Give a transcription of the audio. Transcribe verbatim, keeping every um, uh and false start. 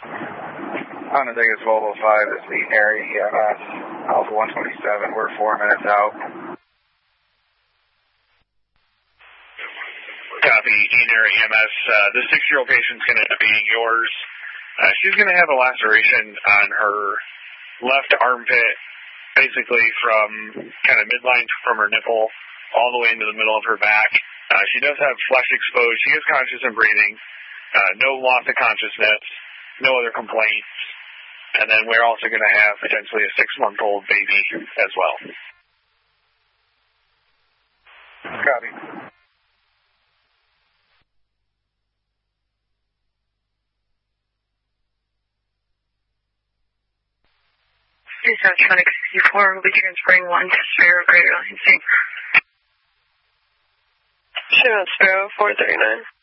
Onondaga Volvo five, this is the area E M S, Alpha one twenty-seven, we're four minutes out. Copy, Area E M S. Uh, the six-year-old patient's going to be yours. Uh, she's going to have a laceration on her left armpit, basically from kind of midline from her nipple all the way into the middle of her back. Uh, she does have flesh exposed. She is conscious and breathing. Uh, no loss of consciousness. No other complaints. And then we're also going to have potentially a six-month-old baby as well. Copy. This is Electronic sixty-four. We'll be transferring one to Sparrow Greater Lansing. Show Sparrow four thirty-nine.